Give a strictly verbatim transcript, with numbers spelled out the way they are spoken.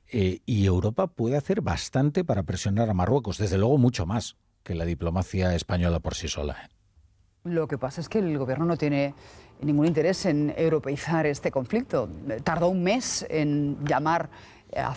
Eh, y Europa puede hacer bastante para presionar a Marruecos, desde luego mucho más que la diplomacia española por sí sola. ¿eh? Lo que pasa es que el gobierno no tiene ningún interés en europeizar este conflicto. Tardó un mes en llamar a